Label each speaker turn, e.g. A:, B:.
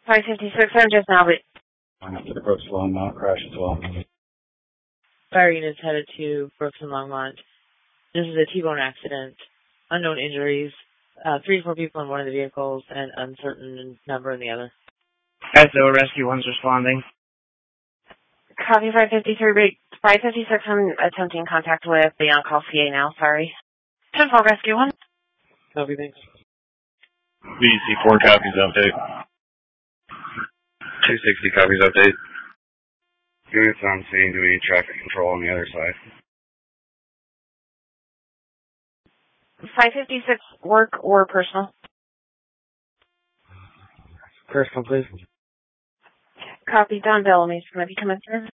A: 556, I'm just now, but...
B: Line up to the Brooks Longmont crash as well.
C: Fire units headed to Brooks and Longmont. This is a T-bone accident. Unknown injuries. 3 to 4 people in one of the vehicles and uncertain number in the other.
D: SO Rescue 1's responding.
A: Copy 553, but 556, I'm attempting contact with the on-call CA now, sorry. 10-4 Rescue 1.
C: Copy, thanks.
E: VC4 copies update. 260 copies update. Units on scene doing traffic control on the other side.
A: 556, work or personal?
D: Personal, please.
A: Copy, Don Bellamy's going to be coming through.